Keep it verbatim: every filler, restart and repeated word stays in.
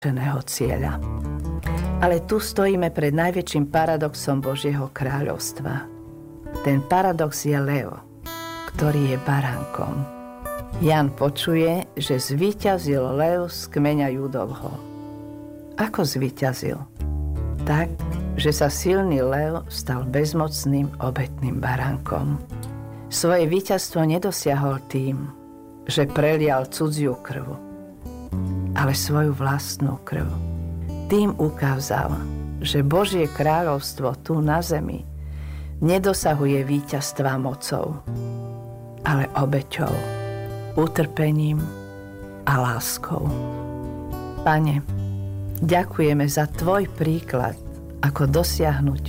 cieľa. Ale tu stojíme pred najväčším paradoxom Božieho kráľovstva. Ten paradox je lev, ktorý je baránkom. Jan počuje, že zvíťazil lev z kmeňa Judovho. Ako zvíťazil? Tak, že sa silný lev stal bezmocným obetným baránkom. Svoje víťazstvo nedosiahol tým, že prelial cudziu krv, ale svoju vlastnú krv. Tým ukázal, že Božie kráľovstvo tu na zemi nedosahuje víťazstva mocou, ale obeťou, utrpením a láskou. Pane, ďakujeme za Tvoj príklad, ako dosiahnuť